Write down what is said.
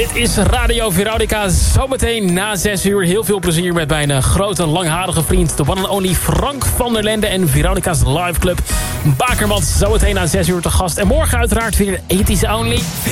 Dit is Radio Veronica. Zometeen na 6 uur. Heel veel plezier met mijn grote, langharige vriend... de one and only Frank van der Lende en Veronica's Live Club. Bakermat zometeen na 6 uur te gast. En morgen uiteraard weer Ethisch Only.